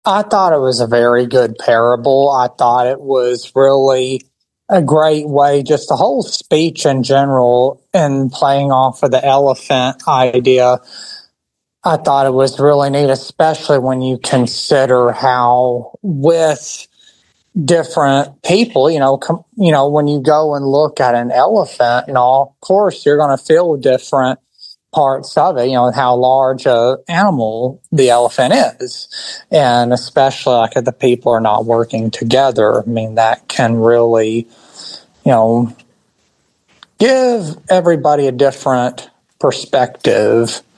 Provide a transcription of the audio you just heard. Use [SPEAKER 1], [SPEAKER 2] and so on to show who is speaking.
[SPEAKER 1] I thought it was a very good parable. I thought it was really a great way, just the whole speech in general, and playing off of the elephant idea. I thought it was really neat, especially when you consider how with different people, when you go and look at an elephant, of course, you're going to feel different parts of it, how large a animal the elephant is. And especially like if the people are not working together, I mean, that can really, give everybody a different perspective